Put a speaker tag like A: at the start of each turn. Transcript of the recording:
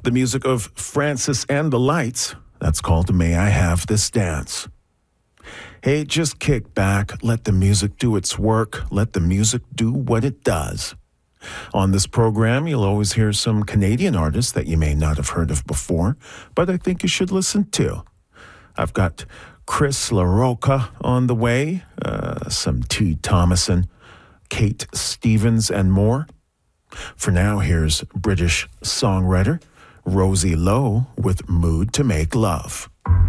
A: The music of Francis and the Lights. That's called May I Have This Dance. Hey, just kick back, let the music do its work, let the music do what it does. On this program, you'll always hear some Canadian artists that you may not have heard of before, but I think you should listen to. I've got Chris LaRocca on the way, some T. Thomason, Kate Stevens, and more. For now, here's British songwriter Rosie Lowe with Mood to Make Love.